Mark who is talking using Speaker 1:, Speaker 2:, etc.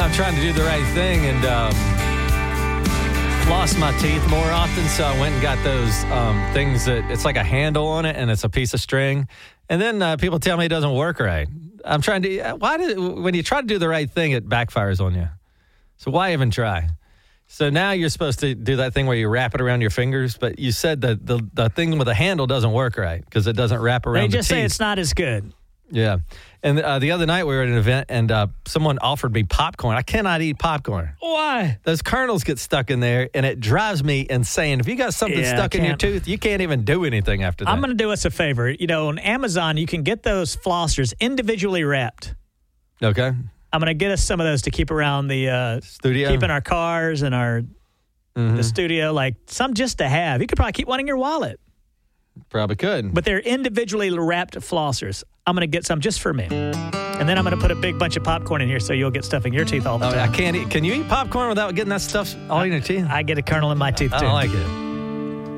Speaker 1: I'm trying to do the right thing and floss my teeth more often, so I went and got those things that it's like a handle on it and it's a piece of string. And then people tell me it doesn't work right. I'm trying to. When you try to do the right thing, it backfires on you. So why even try? So now you're supposed to do that thing where you wrap it around your fingers, but you said that the thing with the handle doesn't work right because it doesn't wrap around the teeth.
Speaker 2: They just say it's not as good.
Speaker 1: Yeah. And the other night we were at an event and someone offered me popcorn. I cannot eat popcorn.
Speaker 2: Why?
Speaker 1: Those kernels get stuck in there and it drives me insane. If you got something stuck in your tooth, you can't even do anything after that.
Speaker 2: I'm going to do us a favor. You know, on Amazon, you can get those flossers individually wrapped.
Speaker 1: Okay.
Speaker 2: I'm going to get us some of those to keep around the
Speaker 1: studio,
Speaker 2: keep in our cars and the studio, like some just to have. You could probably keep one in your wallet.
Speaker 1: Probably could.
Speaker 2: But they're individually wrapped flossers. I'm going to get some just for me. And then I'm going to put a big bunch of popcorn in here so you'll get stuff in your teeth all the time.
Speaker 1: I can't eat. Can you eat popcorn without getting that stuff all in your teeth?
Speaker 2: I get a kernel in my teeth, too.
Speaker 1: I don't like it.